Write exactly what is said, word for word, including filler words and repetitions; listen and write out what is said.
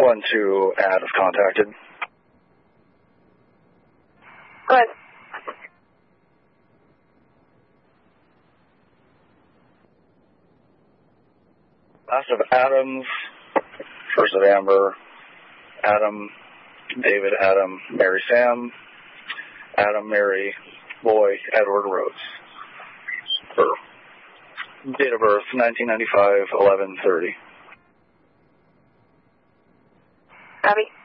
One, two, add if contacted. Go ahead. Last of Adams, first of Amber, Adam, David, Adam, Mary, Sam, Adam, Mary, Boy, Edward, Rose. Her date of birth, nineteen ninety-five, eleven thirty. Abby?